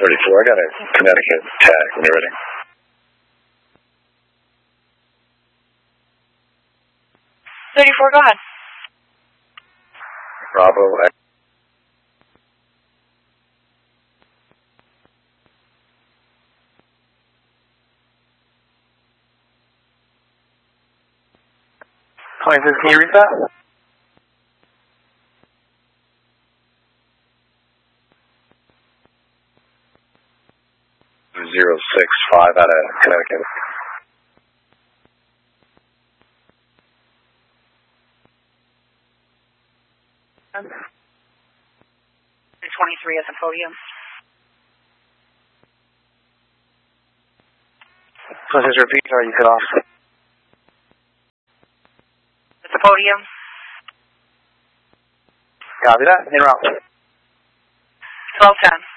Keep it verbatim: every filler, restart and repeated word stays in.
thirty-four, I got a Connecticut tag when you're ready. thirty-four, go ahead. Bravo. twenty-six, can you read that? zero six five out of Connecticut. twenty-three at the podium. twenty-six, repeat, or you cut off. At the podium. Copy that. En route. twelve ten.